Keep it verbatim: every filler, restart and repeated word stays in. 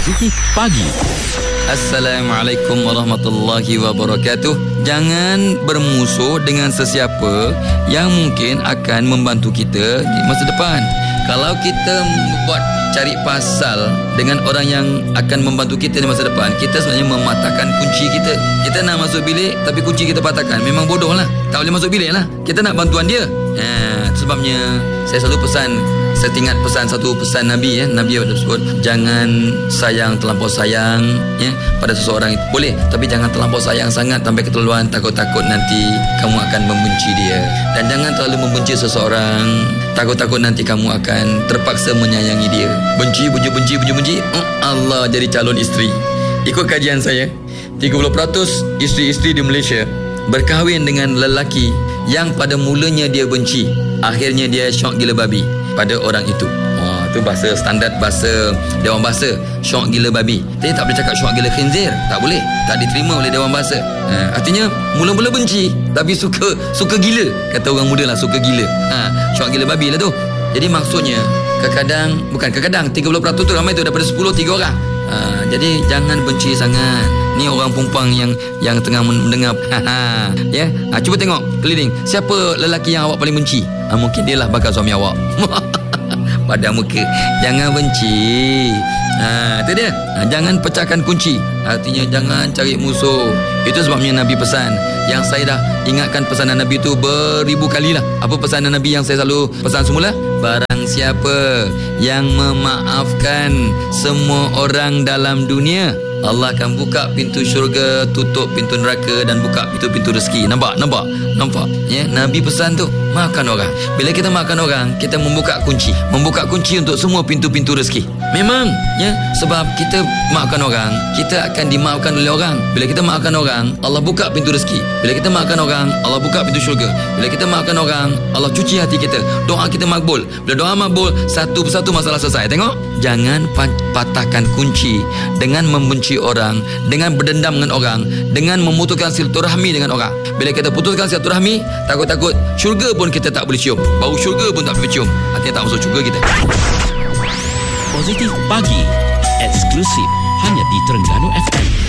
Positif Pagi. Assalamualaikum warahmatullahi wabarakatuh. Jangan bermusuh dengan sesiapa yang mungkin akan membantu kita di masa depan. Kalau kita buat cari pasal dengan orang yang akan membantu kita di masa depan, kita sebenarnya mematahkan kunci kita. Kita nak masuk bilik tapi kunci kita patahkan. Memang bodoh lah, tak boleh masuk bilik lah. Kita nak bantuan dia. Ha, sebabnya saya selalu pesan, saya ingat pesan satu pesan Nabi ya, Nabi ada sebut, jangan sayang terlampau sayang ya pada seseorang. Boleh, tapi jangan terlampau sayang sangat sampai keterlaluan, takut-takut nanti kamu akan membenci dia. Dan jangan terlalu membenci seseorang, takut-takut nanti kamu akan terpaksa menyayangi dia. Benci, benci, benci, benci, benci, oh, Allah jadi calon isteri. Ikut kajian saya, tiga puluh peratus isteri-isteri di Malaysia berkahwin dengan lelaki yang pada mulanya dia benci, akhirnya dia syok gila babi pada orang itu. Wah, tu bahasa standard, bahasa Dewan Bahasa, syok gila babi. Tapi tak boleh cakap syok gila khinzir, tak boleh, tak diterima oleh Dewan Bahasa. Ha, artinya mula-mula benci tapi suka suka gila, kata orang muda lah, suka gila. Ha, syok gila babi lah tu. Jadi maksudnya kadang-kadang, bukan kadang-kadang, tiga puluh peratus tu ramai tu, daripada sepuluh, tiga orang. Ha, jadi jangan benci sangat. Ni orang pumpang yang yang tengah mendengar. Ya, ha, cuba tengok keliling. Siapa lelaki yang awak paling benci? Ha, mungkin dia lah bakal suami awak. Pada muka. Jangan benci. Ha, itu dia. Ha, jangan pecahkan kunci. Artinya jangan cari musuh. Itu sebabnya Nabi pesan. Yang saya dah ingatkan pesanan Nabi tu beribu kali lah. Apa pesanan Nabi yang saya selalu pesan semula? Barang siapa yang memaafkan semua orang dalam dunia, Allah akan buka pintu syurga, tutup pintu neraka dan buka pintu-pintu rezeki. Nampak? Nampak? Nampak? Ya, Nabi pesan tu, maafkan orang. Bila kita maafkan orang, kita membuka kunci. Membuka kunci untuk semua pintu-pintu rezeki. Memang, ya, sebab kita maafkan orang, kita akan dimaafkan oleh orang. Bila kita maafkan orang, Allah buka pintu rezeki. Bila kita maafkan orang, Allah buka pintu syurga. Bila kita maafkan orang, Allah cuci hati kita. Doa kita makbul. Bila doa makbul, satu persatu masalah selesai. Tengok, jangan patahkan kunci dengan membenci orang, dengan berdendam dengan orang, dengan memutuskan silaturahmi dengan orang. Bila kita putuskan silaturahmi, takut-takut syurga pun kita tak boleh cium. Bau syurga pun tak boleh cium. Artinya tak masuk syurga kita. Positif Pagi. Eksklusif hanya di Terengganu F M.